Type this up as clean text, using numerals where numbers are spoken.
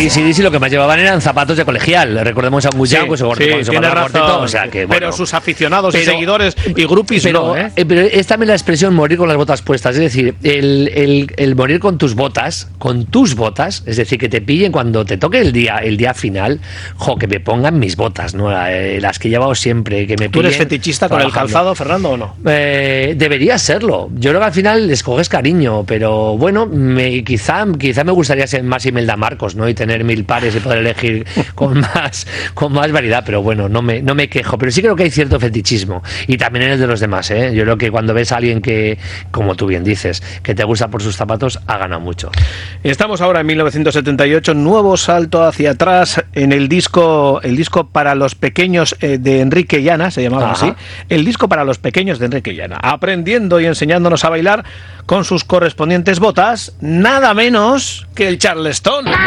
AC/DC lo que más llevaban eran zapatos de colegial. Recordemos a Mujan, pues tiene razón, o sea que, bueno, pero sus aficionados y seguidores y groupies pero es también la expresión morir con las botas puestas, es decir, el morir con tus botas, es decir, que te pillen cuando te toque el día final, que me pongan mis botas, ¿no? Las que he llevado siempre, que me pillen. ¿Tú eres fetichista con el calzado, Fernando, o no? Debería serlo. Yo creo que al final les coges cariño, pero bueno, quizá me gustaría ser más Imelda Marcos, ¿no? Y tener 1000 pares y poder elegir con más variedad, pero bueno, no me quejo, pero sí creo que hay cierto fetichismo, y también en el de los demás, ¿eh? Yo creo que cuando ves a alguien que, como tú bien dices, que te gusta por sus zapatos, ha ganado mucho. Estamos ahora en 1978, nuevo salto hacia atrás en el disco para los pequeños de Enrique Llana, se llamaba así, el disco para los pequeños de Enrique Llana, aprendiendo y enseñándonos a bailar con sus correspondientes botas, nada menos que el Charleston.